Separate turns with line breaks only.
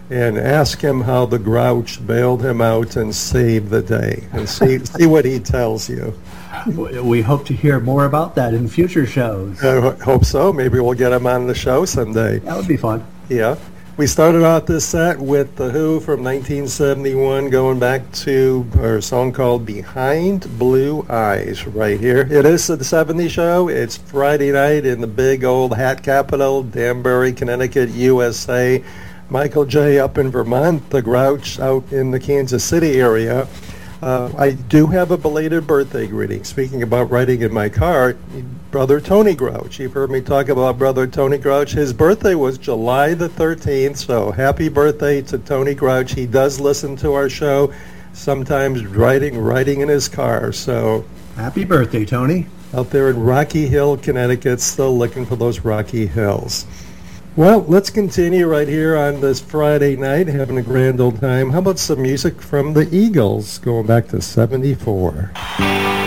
and ask him how the Grouch bailed him out and saved the day, and see what he tells you.
We hope to hear more about that in future shows.
I hope so. Maybe we'll get him on the show someday.
That would be fun.
Yeah. We started out this set with The Who from 1971, going back to our song called Behind Blue Eyes right here. It is the 70s show. It's Friday night in the big old hat capital, Danbury, Connecticut, USA. Michael J. up in Vermont, the Grouch out in the Kansas City area. I do have a belated birthday greeting. Speaking about riding in my car, Brother Tony Grouch. You've heard me talk about Brother Tony Grouch. His birthday was July the 13th, so happy birthday to Tony Grouch. He does listen to our show, sometimes riding in his car. So
happy birthday, Tony.
Out there in Rocky Hill, Connecticut, still looking for those Rocky Hills. Well, let's continue right here on this Friday night, having a grand old time. How about some music from the Eagles, going back to 74?